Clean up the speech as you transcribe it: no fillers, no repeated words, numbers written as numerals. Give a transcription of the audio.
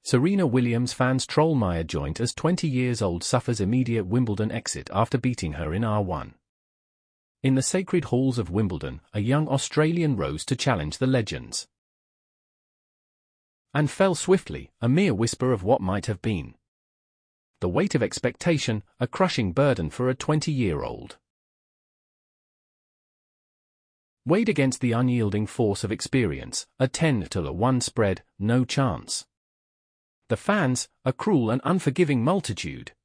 Serena Williams fans troll Maya Joint as 20 years old suffers immediate Wimbledon exit after beating her in R1. In the sacred halls of Wimbledon, a young Australian rose to challenge the legends. And fell swiftly, a mere whisper of what might have been. The weight of expectation, a crushing burden for a 20-year-old. Weighed against the unyielding force of experience, a 10-1 spread, no chance. The fans, a cruel and unforgiving multitude,